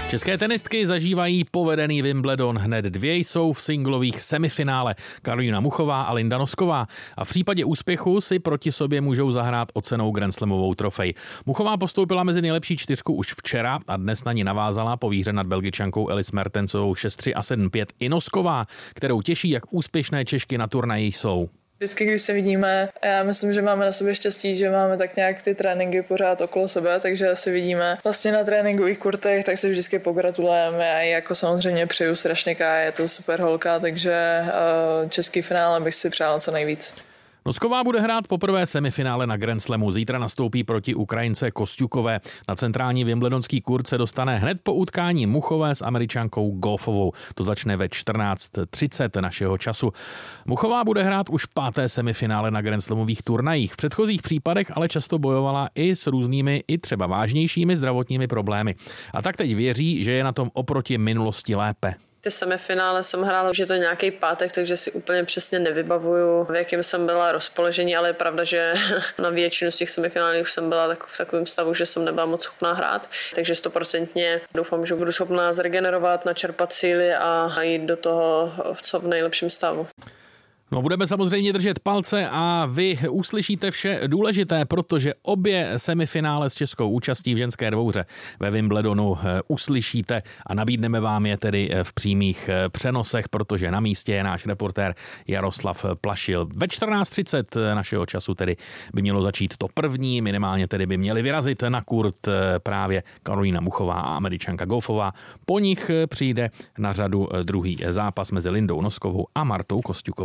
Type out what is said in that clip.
České tenistky zažívají povedený Wimbledon. Hned dvě jsou v singlových semifinále. Karolína Muchová a Linda Nosková. A v případě úspěchu si proti sobě můžou zahrát o cennou grandslamovou trofej. Muchová postoupila mezi nejlepší čtyřku už včera a dnes na ní navázala po výhře nad Belgičankou Alice Mertensovou 6-3 a 7-5 i Nosková, kterou těší, jak úspěšné Češky na turnaji jsou. Vždycky, když se vidíme, já myslím, že máme na sobě štěstí, že máme tak nějak ty tréninky pořád okolo sebe, takže si vidíme vlastně na tréninkových kurtech, tak si vždycky pogratulujeme a jako samozřejmě přeju strašně je to super holka, takže český finále bych si přála co nejvíc. Nosková bude hrát poprvé semifinále na Grand Slamu. Zítra nastoupí proti Ukrajince Kosťukové. Na centrální wimbledonský kurt se dostane hned po utkání Muchové s Američankou Goffovou. To začne ve 14:30 našeho času. Muchová bude hrát už 5. semifinále na Grand Slamových turnajích. V předchozích případech ale často bojovala i s různými, i třeba vážnějšími zdravotními problémy. A tak teď věří, že je na tom oproti minulosti lépe. Ty semifinále jsem hrála, že to je nějaký pátek, takže si úplně přesně nevybavuju, v jakém jsem byla rozpoložení, ale je pravda, že na většinu z těch semifinálů už jsem byla v takovém stavu, že jsem nebyla moc schopná hrát, takže 100% doufám, že budu schopná zregenerovat, načerpat síly a jít do toho v nejlepším stavu. No, budeme samozřejmě držet palce a vy uslyšíte vše důležité, protože obě semifinále s českou účastí v ženské dvouhře ve Wimbledonu uslyšíte a nabídneme vám je tedy v přímých přenosech, protože na místě je náš reportér Jaroslav Plašil. Ve 14:30 našeho času tedy by mělo začít to první, minimálně tedy by měli vyrazit na kurt právě Karolína Muchová a Američanka Goffová. Po nich přijde na řadu druhý zápas mezi Lindou Noskovou a Martou Kosťukovou.